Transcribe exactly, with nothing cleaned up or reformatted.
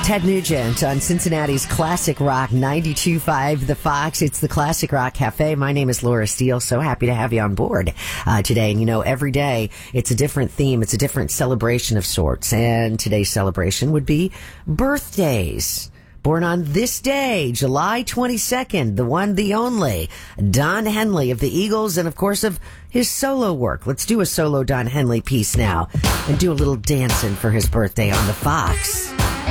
Ted Nugent on Cincinnati's Classic Rock ninety-two point five, The Fox. It's the Classic Rock Cafe. My name is Laura Steele. So happy to have you on board uh, today. And, you know, every day it's a different theme. It's a different celebration of sorts. And today's celebration would be birthdays. Born on this day, July twenty-second, the one, the only, Don Henley of the Eagles and, of course, of his solo work. Let's do a solo Don Henley piece now and do a little dancing for his birthday on the Fox.